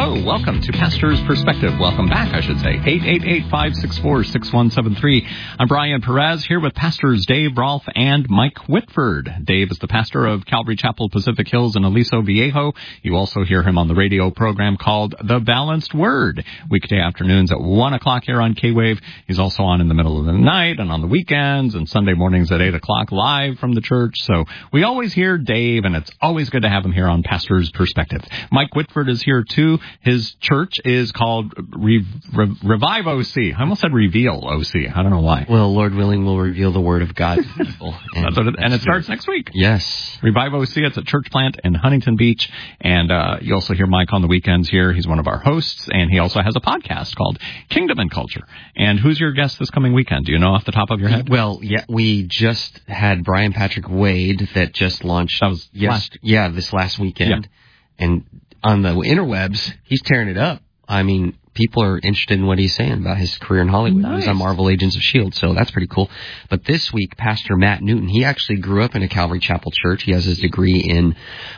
Hello, welcome to Pastor's Perspective. Welcome back, I should say. 888-564-6173. I'm Brian Perez here with Pastors Dave Rolfe and Mike Whitford. Dave is the pastor of Calvary Chapel Pacific Hills in Aliso Viejo. You also hear him on the radio program called The Balanced Word, weekday afternoons at 1 o'clock here on K-Wave. He's also on in the middle of the night and on the weekends and Sunday mornings at 8 o'clock live from the church. So we always hear Dave, and it's always good to have him here on Pastor's Perspective. Mike Whitford is here, too. His church is called Revive OC. I almost said Reveal OC. I don't know why. Well, Lord willing, we'll reveal the Word of God to people. And it starts next week. Yes. Revive OC, it's a church plant in Huntington Beach. And you also hear Mike on the weekends here. He's one of our hosts, and he also has a podcast called Kingdom and Culture. And who's your guest this coming weekend? Do you know off the top of your head? Well, yeah, we just had Brian Patrick Wade that just launched. That was this last weekend. Yeah. And on the interwebs, he's tearing it up. I mean, people are interested in what he's saying about his career in Hollywood. Nice. He was on Marvel Agents of S.H.I.E.L.D., so that's pretty cool. But this week, Pastor Matt Newton, he actually grew up in a Calvary Chapel church. He has his degree in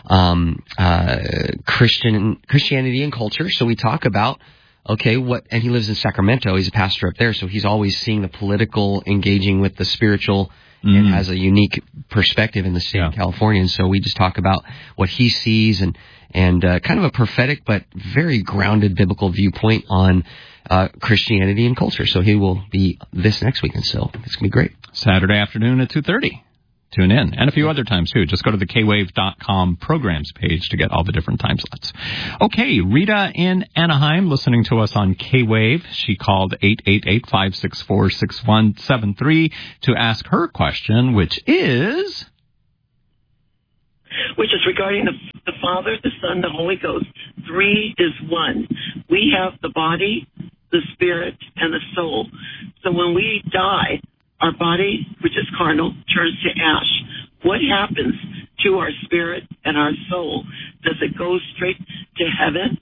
Christianity and culture. So we talk about, and he lives in Sacramento. He's a pastor up there, so he's always seeing the political, engaging with the spiritual, and has a unique perspective in the state of California. And so we just talk about what he sees and kind of a prophetic but very grounded biblical viewpoint on Christianity and culture. So he will be this next weekend, so it's going to be great. Saturday afternoon at 2:30. Tune in. And a few other times, too. Just go to the kwave.com programs page to get all the different time slots. Okay, Rita in Anaheim listening to us on K-Wave. She called 888-564-6173 to ask her question, which is regarding the Father, the Son, the Holy Ghost. Three is one. We have the body, the spirit, and the soul. So when we die, our body, which is carnal, turns to ash. What happens to our spirit and our soul? Does it go straight to heaven?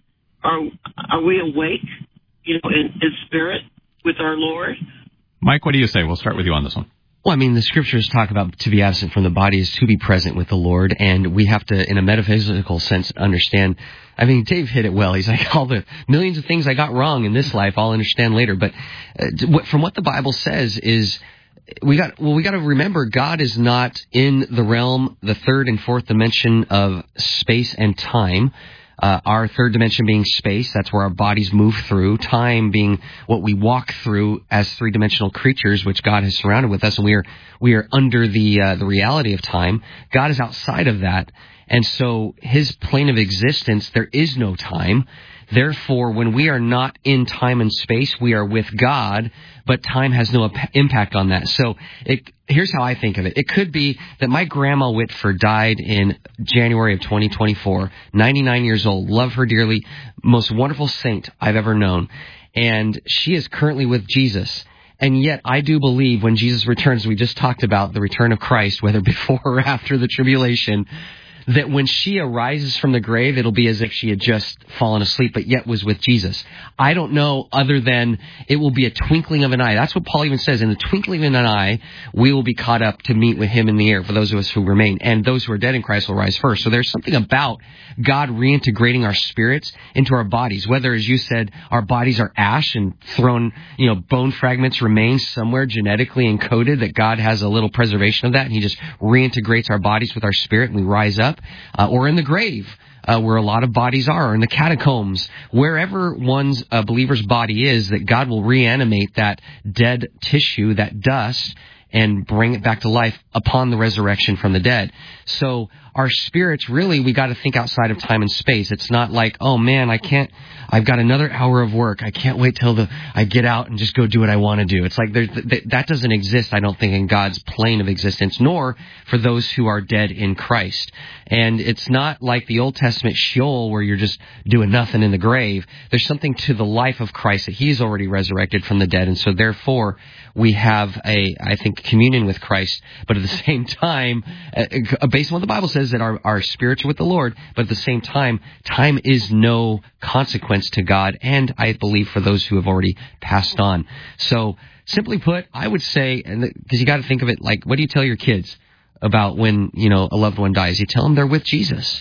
Are we awake, in spirit with our Lord? Mike, what do you say? We'll start with you on this one. Well, I mean, the scriptures talk about to be absent from the body is to be present with the Lord, and we have to, in a metaphysical sense, understand. I mean, Dave hit it well. He's like, all the millions of things I got wrong in this life, I'll understand later. But from what the Bible says is, we got to remember God is not in the realm, the third and fourth dimension of space and time. Our third dimension being space, that's where our bodies move through. Time being what we walk through as three-dimensional creatures, which God has surrounded with us, and we are under the reality of time. God is outside of that, and so His plane of existence, there is no time. Therefore, when we are not in time and space, we are with God, but time has no impact on that. So here's how I think of it. It could be that my grandma Whitford died in January of 2024, 99 years old, love her dearly, most wonderful saint I've ever known. And she is currently with Jesus. And yet I do believe when Jesus returns, we just talked about the return of Christ, whether before or after the tribulation, that when she arises from the grave, it'll be as if she had just fallen asleep, but yet was with Jesus. I don't know other than it will be a twinkling of an eye. That's what Paul even says. In the twinkling of an eye, we will be caught up to meet with Him in the air for those of us who remain. And those who are dead in Christ will rise first. So there's something about God reintegrating our spirits into our bodies. Whether, as you said, our bodies are ash and thrown, bone fragments remain somewhere genetically encoded, that God has a little preservation of that, and He just reintegrates our bodies with our spirit and we rise up. Or in the grave, where a lot of bodies are, or in the catacombs, wherever one's believer's body is, that God will reanimate that dead tissue, that dust, and bring it back to life upon the resurrection from the dead. So our spirits, really, we got to think outside of time and space. It's not like, oh man, I've got another hour of work. I can't wait till I get out and just go do what I want to do. It's like that doesn't exist, I don't think, in God's plane of existence, nor for those who are dead in Christ. And it's not like the Old Testament Sheol where you're just doing nothing in the grave. There's something to the life of Christ that He's already resurrected from the dead. And so therefore, we have I think, communion with Christ. But at the same time, based on what the Bible says, that our spirits are with the Lord, but at the same time is no consequence to God, and I believe for those who have already passed on. So simply put, I would say, because you got to think of it like, what do you tell your kids about when a loved one dies? You tell them they're with Jesus.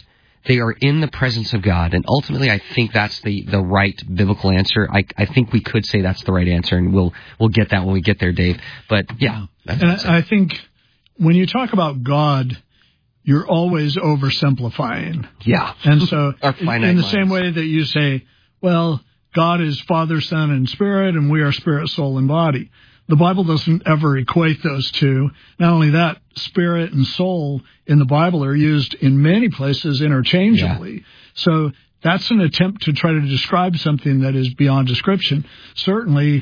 they are in the presence of God. And ultimately, I think that's the right biblical answer. I think we could say that's the right answer, and we'll get that when we get there, Dave. But yeah. And I think when you talk about God, you're always oversimplifying. Yeah. And so in the same way that you say, well, God is Father, Son, and Spirit, and we are spirit, soul, and body. The Bible doesn't ever equate those two. Not only that, spirit and soul in the Bible are used in many places interchangeably. Yeah. So that's an attempt to try to describe something that is beyond description. Certainly,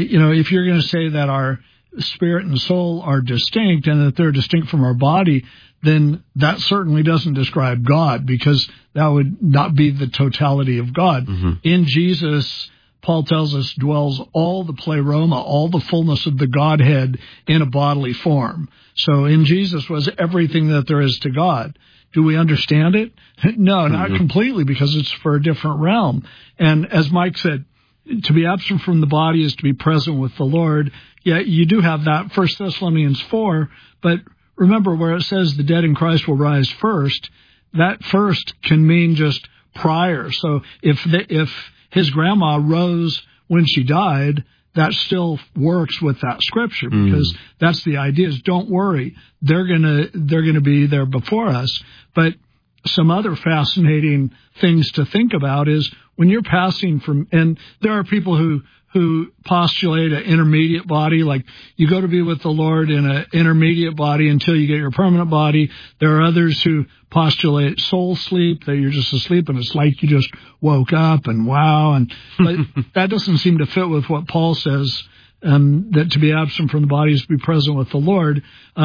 if you're going to say that our spirit and soul are distinct and that they're distinct from our body, then that certainly doesn't describe God, because that would not be the totality of God. Mm-hmm. In Jesus, Paul tells us, dwells all the pleroma, all the fullness of the Godhead in a bodily form. So in Jesus was everything that there is to God. Do we understand it? No, not completely, because it's for a different realm. And as Mike said, to be absent from the body is to be present with the Lord. Yeah, you do have that, 1 Thessalonians 4, but remember where it says the dead in Christ will rise first, that first can mean just prior. So if his grandma rose when she died, that still works with that scripture, because that's the idea is, don't worry, they're gonna be there before us. But some other fascinating things to think about is when you're passing from, and there are people who postulate an intermediate body, like you go to be with the Lord in an intermediate body until you get your permanent body. There are others who postulate soul sleep, that you're just asleep and it's like you just woke up and wow. But that doesn't seem to fit with what Paul says, that to be absent from the body is to be present with the Lord.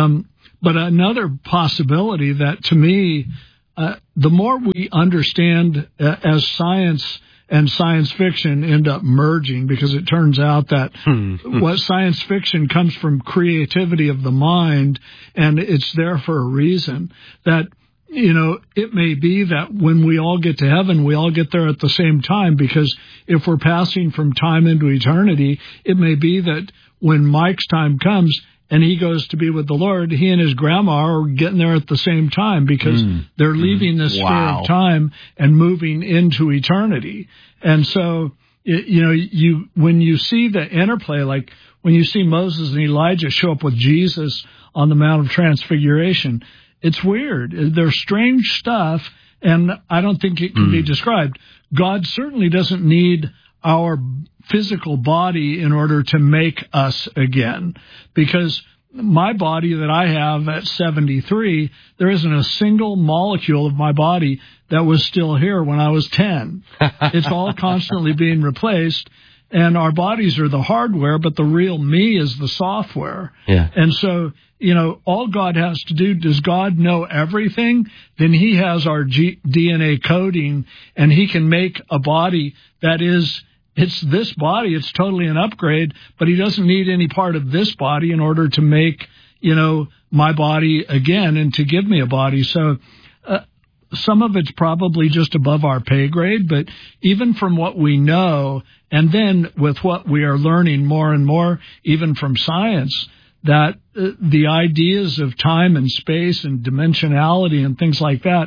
But another possibility that to me, the more we understand as science and science fiction end up merging, because it turns out that what science fiction comes from creativity of the mind, and it's there for a reason. That, it may be that when we all get to heaven, we all get there at the same time, because if we're passing from time into eternity, it may be that when Mike's time comes and he goes to be with the Lord, he and his grandma are getting there at the same time, because they're leaving this sphere of time and moving into eternity. And so, when you see the interplay, like when you see Moses and Elijah show up with Jesus on the Mount of Transfiguration, it's weird. There's strange stuff, and I don't think it can be described. God certainly doesn't need our physical body in order to make us again, because my body that I have at 73, there isn't a single molecule of my body that was still here when I was 10. It's all constantly being replaced, and our bodies are the hardware, but the real me is the software. Yeah. And so, all God has to do, does God know everything? Then he has our DNA coding, and he can make a body that is, it's this body, it's totally an upgrade, but he doesn't need any part of this body in order to make, my body again and to give me a body. So some of it's probably just above our pay grade, but even from what we know, and then with what we are learning more and more, even from science, that the ideas of time and space and dimensionality and things like that,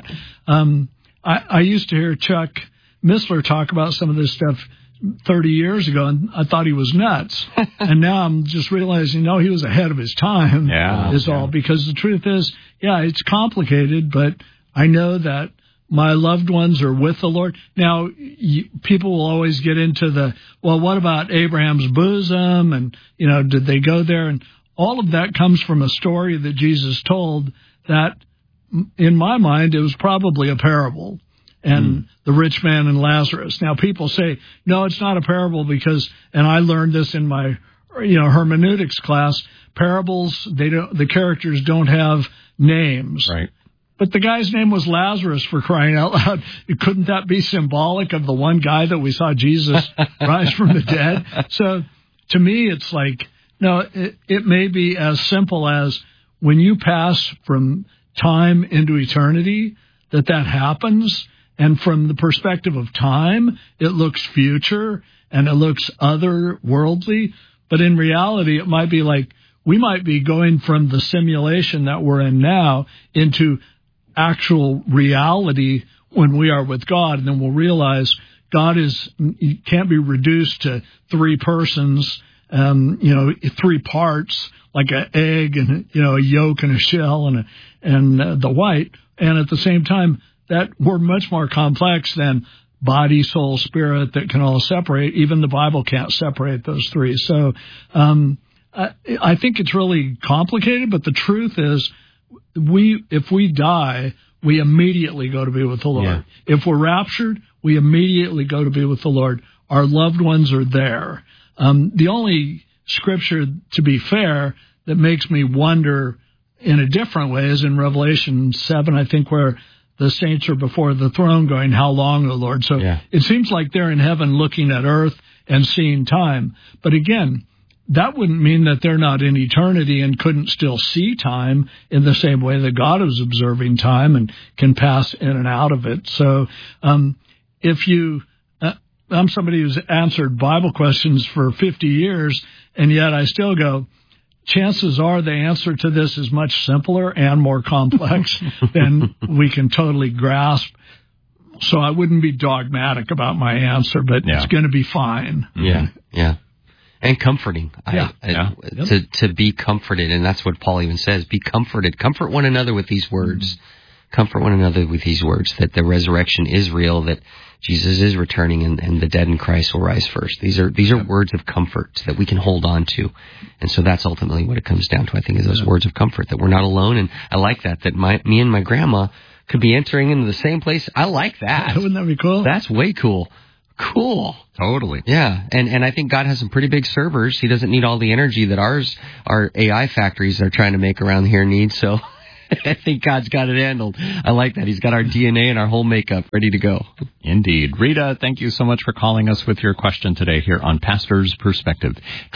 I used to hear Chuck Missler talk about some of this stuff 30 years ago, and I thought he was nuts. And now I'm just realizing, no, he was ahead of his time, all. Because the truth is, it's complicated, but I know that my loved ones are with the Lord. Now, people will always get into what about Abraham's bosom? And, did they go there? And all of that comes from a story that Jesus told that, in my mind, it was probably a parable. And the rich man and Lazarus. Now, people say, no, it's not a parable because, and I learned this in my, hermeneutics class, parables, the characters don't have names. Right. But the guy's name was Lazarus, for crying out loud. Couldn't that be symbolic of the one guy that we saw Jesus rise from the dead? So to me, it's like, no, it may be as simple as when you pass from time into eternity, that happens. And from the perspective of time, it looks future and it looks otherworldly. But in reality, it might be like we might be going from the simulation that we're in now into actual reality when we are with God, and then we'll realize God can't be reduced to three persons, three parts, like an egg and, a yolk and a shell and the white. And at the same time, that we're much more complex than body, soul, spirit that can all separate. Even the Bible can't separate those three. So, I think it's really complicated, but the truth is if we die, we immediately go to be with the Lord. Yeah. If we're raptured, we immediately go to be with the Lord. Our loved ones are there. The only scripture, to be fair, that makes me wonder in a different way is in Revelation 7, I think, where the saints are before the throne going, how long, O Lord? So It seems like they're in heaven looking at earth and seeing time. But again, that wouldn't mean that they're not in eternity and couldn't still see time in the same way that God is observing time and can pass in and out of it. So I'm somebody who's answered Bible questions for 50 years, and yet I still go, chances are the answer to this is much simpler and more complex than we can totally grasp. So I wouldn't be dogmatic about my answer, but it's going to be fine. Yeah. And comforting. To be comforted, and that's what Paul even says, be comforted. Comfort one another with these words. Mm-hmm. Comfort one another with these words, that the resurrection is real, that Jesus is returning, and the dead in Christ will rise first. These are words of comfort that we can hold on to. And so that's ultimately what it comes down to, I think, is those words of comfort, that we're not alone. And I like that me and my grandma could be entering into the same place. I like that. Wouldn't that be cool? That's way cool. Cool. Totally. Yeah. And I think God has some pretty big servers. He doesn't need all the energy that our AI factories are trying to make around here need. So I think God's got it handled. I like that. He's got our DNA and our whole makeup ready to go. Indeed. Rita, thank you so much for calling us with your question today here on Pastor's Perspective.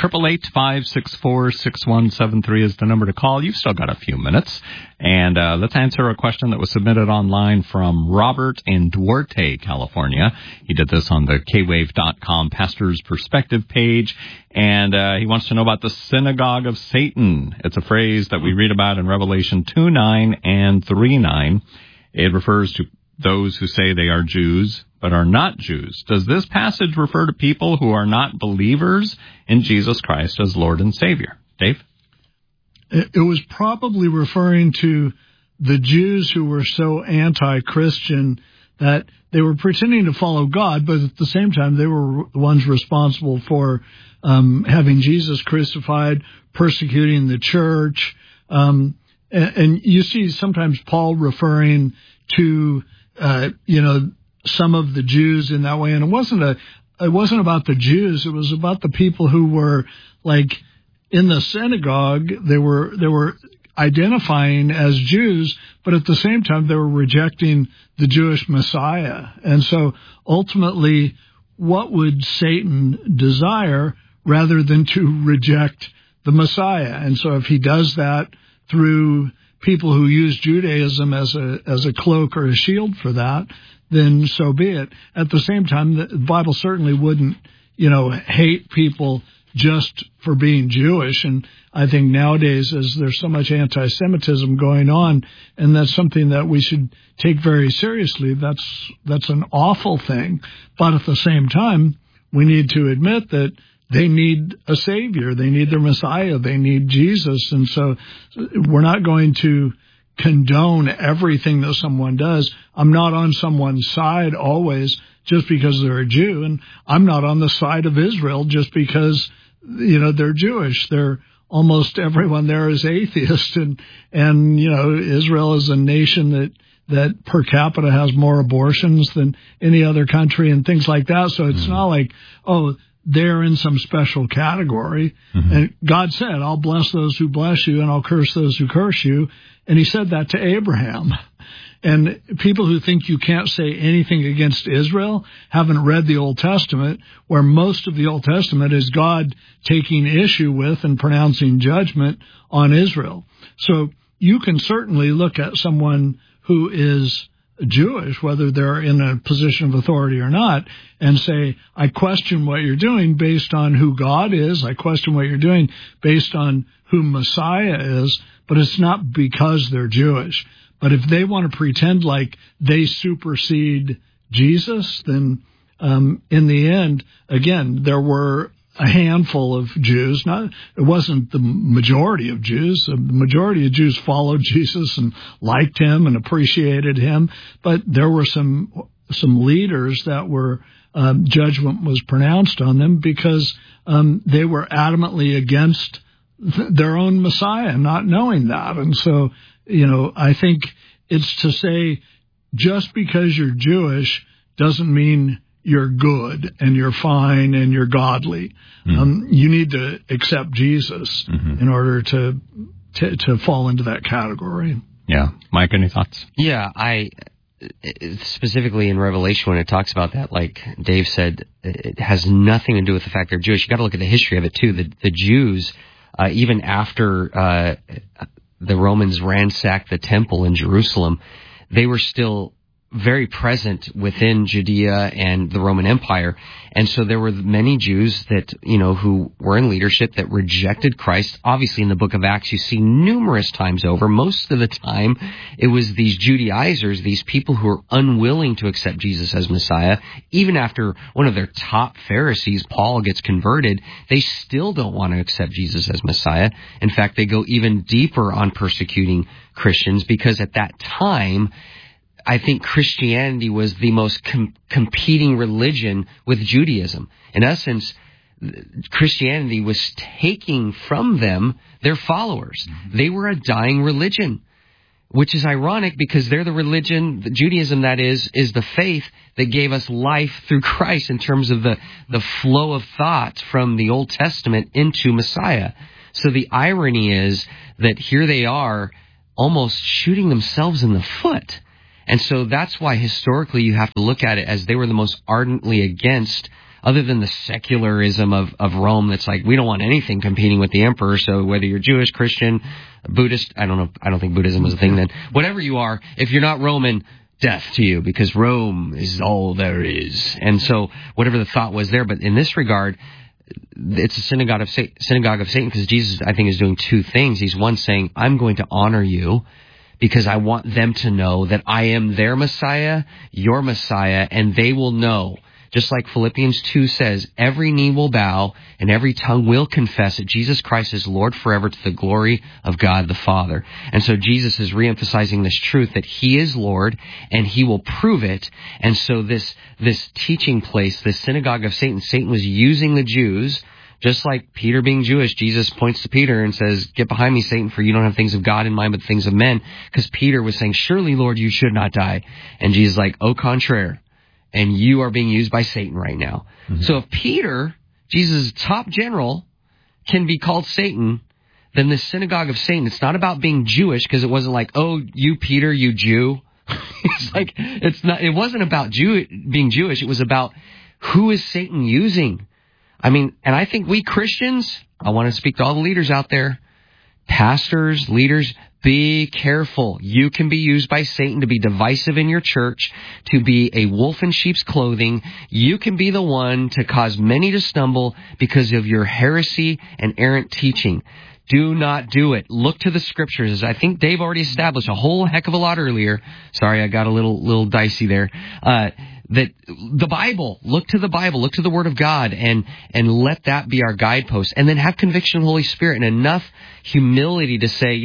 888-564-6173 is the number to call. You've still got a few minutes. And let's answer a question that was submitted online from Robert in Duarte, California. He did this on the kwave.com Pastor's Perspective page. And he wants to know about the synagogue of Satan. It's a phrase that we read about in Revelation 2:9 and 3:9. It refers to those who say they are Jews but are not Jews. Does this passage refer to people who are not believers in Jesus Christ as Lord and Savior? Dave? It was probably referring to the Jews who were so anti-Christian that they were pretending to follow God, but at the same time they were the ones responsible for having Jesus crucified, persecuting the church. And you see sometimes Paul referring to, some of the Jews in that way. And it wasn't about the Jews. It was about the people who were like in the synagogue. They were identifying as Jews, but at the same time they were rejecting the Jewish Messiah. And so ultimately, what would Satan desire rather than to reject the Messiah? And so if he does that through people who use Judaism as a cloak or a shield for that, then so be it. At the same time, the Bible certainly wouldn't, hate people just for being Jewish. And I think nowadays, as there's so much anti-Semitism going on, and that's something that we should take very seriously, that's an awful thing. But at the same time, we need to admit that they need a Savior. They need their Messiah. They need Jesus. And so we're not going to condone everything that someone does. I'm not on someone's side always just because they're a Jew, and I'm not on the side of Israel just because, they're Jewish. They're almost everyone there is atheist, and Israel is a nation that per capita has more abortions than any other country and things like that. So it's not like, they're in some special category. Mm-hmm. And God said, I'll bless those who bless you and I'll curse those who curse you. And he said that to Abraham. And people who think you can't say anything against Israel haven't read the Old Testament, where most of the Old Testament is God taking issue with and pronouncing judgment on Israel. So you can certainly look at someone who is Jewish, whether they're in a position of authority or not, and say, I question what you're doing based on who God is. I question what you're doing based on who Messiah is, but it's not because they're Jewish. But if they want to pretend like they supersede Jesus, then in the end, again, there were a handful of Jews. It wasn't the majority of Jews. The majority of Jews followed Jesus and liked him and appreciated him. But there were some leaders that were judgment was pronounced on them because they were adamantly against their own Messiah, not knowing that. And so, I think it's to say just because you're Jewish doesn't mean you're good and you're fine and you're godly. You need to accept Jesus in order to fall into that category. Yeah. Mike, any thoughts? Yeah, specifically in Revelation when it talks about that, like Dave said, it has nothing to do with the fact they're Jewish. You got to look at the history of it too. The Jews, even after the Romans ransacked the temple in Jerusalem, they were still very present within Judea and the Roman Empire. And so there were many Jews that, who were in leadership that rejected Christ. Obviously, in the book of Acts, you see numerous times over. Most of the time, it was these Judaizers, these people who were unwilling to accept Jesus as Messiah. Even after one of their top Pharisees, Paul, gets converted, they still don't want to accept Jesus as Messiah. In fact, they go even deeper on persecuting Christians because at that time, I think Christianity was the most competing religion with Judaism. In essence, Christianity was taking from them their followers. They were a dying religion, which is ironic because they're the religion, the Judaism that is the faith that gave us life through Christ in terms of the flow of thought from the Old Testament into Messiah. So the irony is that here they are almost shooting themselves in the foot. And so that's why historically you have to look at it as they were the most ardently against, other than the secularism of Rome that's like, we don't want anything competing with the emperor, so whether you're Jewish, Christian, Buddhist, I don't think Buddhism was a thing then. Whatever you are, if you're not Roman, death to you, because Rome is all there is. And so whatever the thought was there, but in this regard, it's a synagogue of Satan because Jesus, I think, is doing two things. He's one saying, I'm going to honor you, because I want them to know that I am their Messiah, your Messiah, and they will know. Just like Philippians 2 says, every knee will bow and every tongue will confess that Jesus Christ is Lord forever to the glory of God the Father. And so Jesus is reemphasizing this truth that he is Lord and he will prove it. And so this teaching place, this synagogue of Satan was using the Jews. Just like Peter being Jewish, Jesus points to Peter and says, get behind me, Satan, for you don't have things of God in mind, but things of men. Because Peter was saying, surely, Lord, you should not die. And Jesus is like, au contraire. And you are being used by Satan right now. So if Peter, Jesus' top general, can be called Satan, then the synagogue of Satan, it's not about being Jewish, because it wasn't like, oh, you Peter, you Jew. It's like, it wasn't about being Jewish. It was about who is Satan using. I mean, and I think we Christians, I want to speak to all the leaders out there, pastors, leaders, be careful. You can be used by Satan to be divisive in your church, to be a wolf in sheep's clothing. You can be the one to cause many to stumble because of your heresy and errant teaching. Do not do it. Look to the scriptures. As I think Dave already established a whole heck of a lot earlier. Sorry, I got a little dicey there. That the Bible, look to the Bible, look to the Word of God, and let that be our guidepost. And then have conviction of the Holy Spirit and enough humility to say,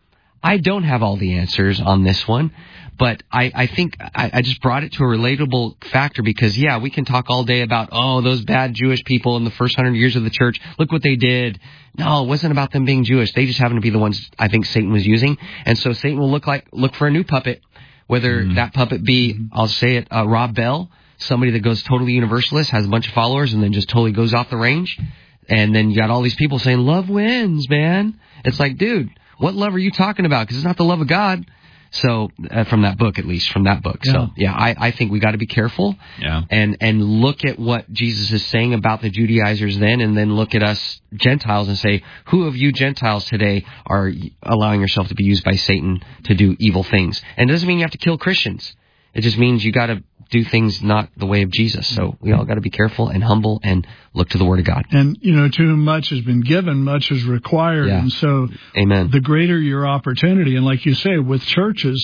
I don't have all the answers on this one, but I think I just brought it to a relatable factor because, yeah, we can talk all day about, those bad Jewish people in the first 100 years of the church. Look what they did. No, it wasn't about them being Jewish. They just happen to be the ones I think Satan was using. And so Satan will look for a new puppet. Whether that puppet be, I'll say it, Rob Bell, somebody that goes totally universalist, has a bunch of followers, and then just totally goes off the range. And then you got all these people saying, love wins, man. It's like, dude, what love are you talking about? Because it's not the love of God. So, from that book, at least, from that book. Yeah. So, yeah, I think we got to be careful. Yeah. And look at what Jesus is saying about the Judaizers then, and then look at us Gentiles and say, who of you Gentiles today are allowing yourself to be used by Satan to do evil things? And it doesn't mean you have to kill Christians. It just means you got to do things not the way of Jesus. So we all got to be careful and humble and look to the Word of God. And, to whom much has been given, much is required. Yeah. And so Amen. The greater your opportunity, and like you say, with churches,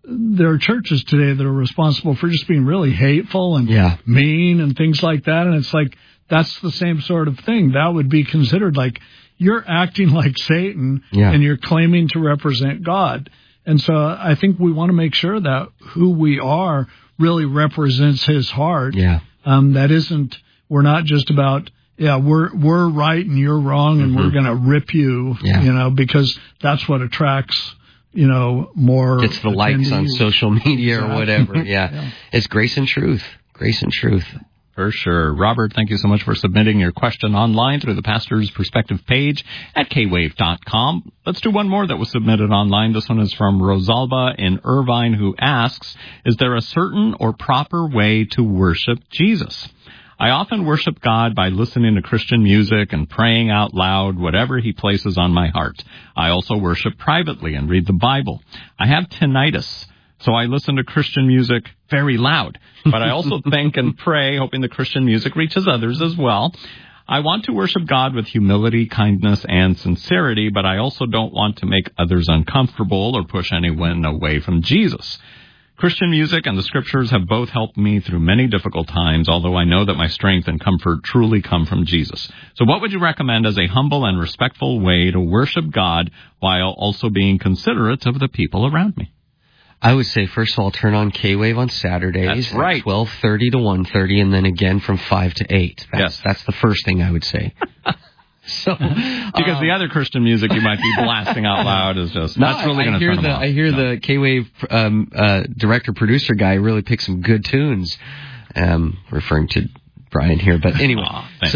there are churches today that are responsible for just being really hateful and mean and things like that. And it's like, that's the same sort of thing. That would be considered like you're acting like Satan and you're claiming to represent God. And so I think we want to make sure that who we are really represents his heart. That isn't, we're not just about, we're right and you're wrong and we're going to rip you, because that's what attracts, more. It's the likes on social media or whatever. It's grace and truth. Grace and truth. For sure. Robert, thank you so much for submitting your question online through the Pastor's Perspective page at kwave.com. Let's do one more that was submitted online. This one is from Rosalba in Irvine, who asks, is there a certain or proper way to worship Jesus? I often worship God by listening to Christian music and praying out loud whatever he places on my heart. I also worship privately and read the Bible. I have tinnitus, so I listen to Christian music very loud. But I also think and pray, hoping the Christian music reaches others as well. I want to worship God with humility, kindness, and sincerity, but I also don't want to make others uncomfortable or push anyone away from Jesus. Christian music and the Scriptures have both helped me through many difficult times, although I know that my strength and comfort truly come from Jesus. So what would you recommend as a humble and respectful way to worship God while also being considerate of the people around me? I would say, first of all, turn on K-Wave on Saturdays. That's right. 12:30 to 1:30, and then again from 5 to 8. That's the first thing I would say. So, because the other Christian music you might be blasting out loud is just that's really going to turn them off. I hear the K-Wave director-producer guy really pick some good tunes. Referring to Brian here, but anyway.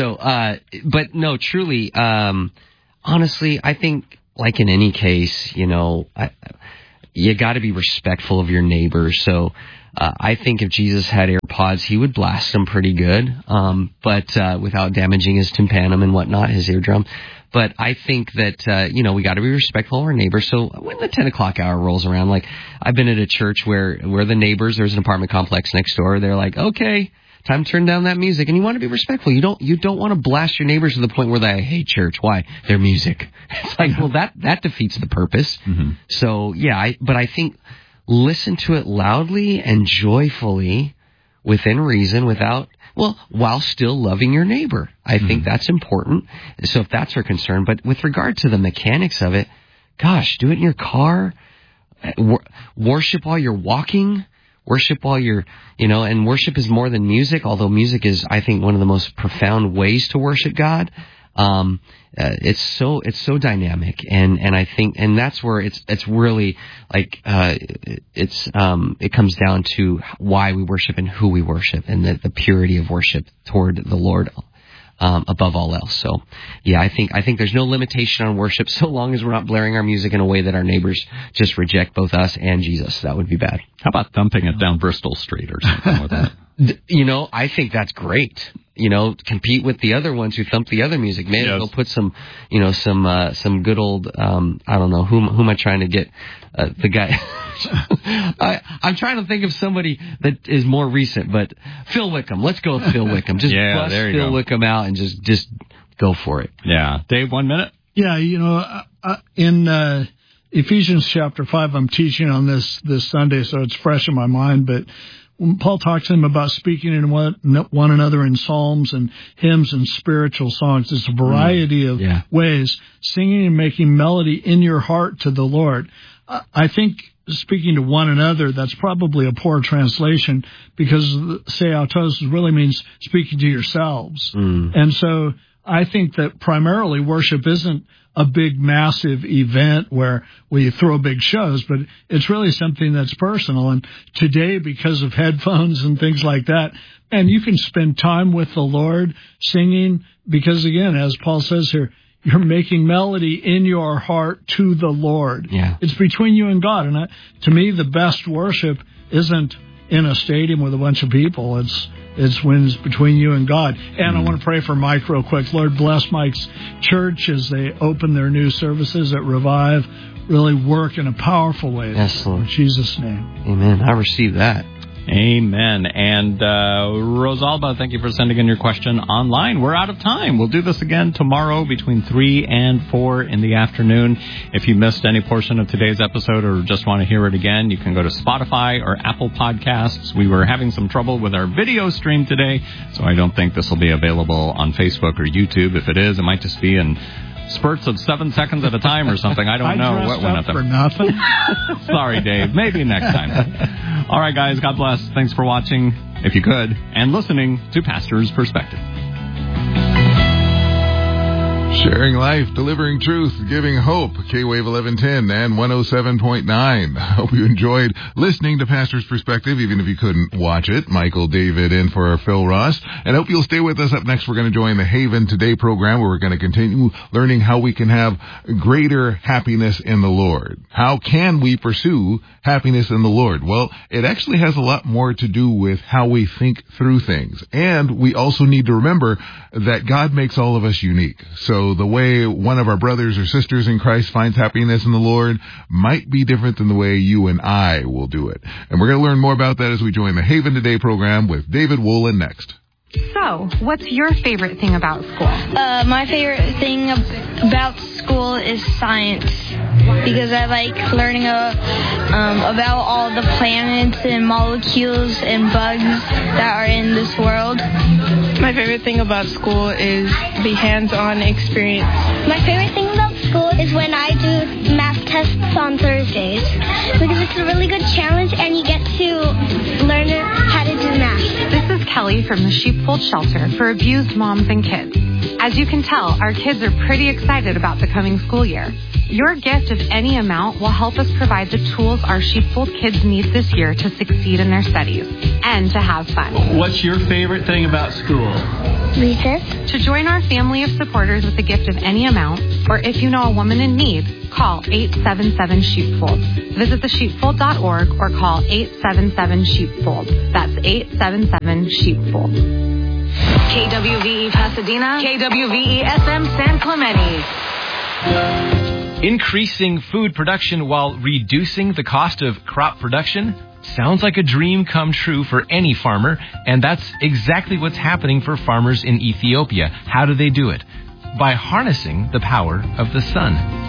But no, truly, honestly, I think, like in any case, you got to be respectful of your neighbors. So I think if Jesus had AirPods, he would blast them pretty good, but without damaging his tympanum and whatnot, his eardrum. But I think that, we got to be respectful of our neighbors. So when the 10 o'clock hour rolls around, like I've been at a church where the neighbors, there's an apartment complex next door. They're like, okay, time to turn down that music. And you want to be respectful. You don't want to blast your neighbors to the point where they hate church. Why? Their music. It's like, well, that defeats the purpose. Mm-hmm. So but I think listen to it loudly and joyfully within reason, while still loving your neighbor. I think that's important. So if that's our concern, but with regard to the mechanics of it, gosh, do it in your car, worship while you're walking. Worship while you're, and worship is more than music, although music is, I think, one of the most profound ways to worship God. It's so dynamic, and I think, and that's where it's really like, it comes down to why we worship and who we worship, and the purity of worship toward the Lord, above all else. So, I think there's no limitation on worship so long as we're not blaring our music in a way that our neighbors just reject both us and Jesus. That would be bad. How about thumping it down Bristol Street or something with that? I think that's great. Compete with the other ones who thump the other music. Maybe they'll put some good old, I don't know, who am I trying to get? The guy. I'm trying to think of somebody that is more recent, but Phil Wickham. Let's go with Phil Wickham. Just bust Phil Wickham out and just go for it. Yeah. Dave, 1 minute? Yeah, in Ephesians chapter 5, I'm teaching on this Sunday, so it's fresh in my mind, but when Paul talks to him about speaking in one another in psalms and hymns and spiritual songs, there's a variety of ways, singing and making melody in your heart to the Lord. I think speaking to one another, that's probably a poor translation, because seautos really means speaking to yourselves. And so I think that primarily worship isn't a big, massive event where we throw big shows, but it's really something that's personal. And today, because of headphones and things like that, and you can spend time with the Lord singing, because again, as Paul says here, you're making melody in your heart to the Lord. Yeah. It's between you and God. And to me, the best worship isn't in a stadium with a bunch of people. It's when it's between you and God. And I want to pray for Mike real quick. Lord, bless Mike's church as they open their new services at Revive. Really work in a powerful way. Yes, Lord. In Jesus' name. Amen. I receive that. Amen. And Rosalba, thank you for sending in your question online. We're out of time. We'll do this again tomorrow between 3 and 4 in the afternoon. If you missed any portion of today's episode or just want to hear it again, you can go to Spotify or Apple Podcasts. We were having some trouble with our video stream today, so I don't think this will be available on Facebook or YouTube. If it is, it might just be in spurts of 7 seconds at a time or something. I don't know what went up there. For nothing. Sorry, Dave. Maybe next time. All right, guys. God bless. Thanks for watching, if you could, and listening to Pastor's Perspective. Sharing life, delivering truth, giving hope. K-Wave 1110 and 107.9. Hope you enjoyed listening to Pastor's Perspective, even if you couldn't watch it. Michael David in for Phil Ross. And hope you'll stay with us. Up next, we're going to join the Haven Today program, where we're going to continue learning how we can have greater happiness in the Lord. How can we pursue happiness in the Lord? Well, it actually has a lot more to do with how we think through things. And we also need to remember that God makes all of us unique. So the way one of our brothers or sisters in Christ finds happiness in the Lord might be different than the way you and I will do it. And we're going to learn more about that as we join the Haven Today program with David Woolen next. So, what's your favorite thing about school? My favorite thing about school is science, because I like learning about all the planets and molecules and bugs that are in this world. My favorite thing about school is the hands-on experience. My favorite thing about school is when I do math tests on Thursdays, because it's a really good challenge and you get to learn how to do math. This is Kelly from the Sheepfold Shelter for Abused Moms and Kids. As you can tell, our kids are pretty excited about the coming school year. Your gift of any amount will help us provide the tools our Sheepfold kids need this year to succeed in their studies and to have fun. What's your favorite thing about school? Recess. To join our family of supporters with a gift of any amount, or if you know a woman in need, call 877-SHEEPFOLD. Visit thesheepfold.org or call 877-SHEEPFOLD. That's 877-SHEEPFOLD. KWVE Pasadena, KWVE FM San Clemente. Increasing food production while reducing the cost of crop production sounds like a dream come true for any farmer, and that's exactly what's happening for farmers in Ethiopia. How do they do it? By harnessing the power of the sun.